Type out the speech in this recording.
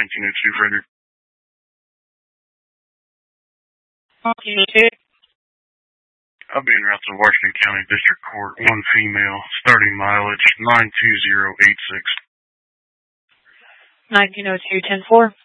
1902 Frederick. 1902. I'll be en route to Washington County District Court, 1 female, starting mileage 92086. 1902 10-4.